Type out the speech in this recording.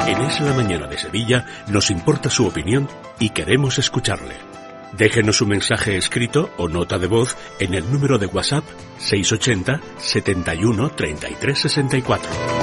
En Es la Mañana de Sevilla nos importa su opinión y queremos escucharle. Déjenos un mensaje escrito o nota de voz en el número de WhatsApp 680 71 33 64.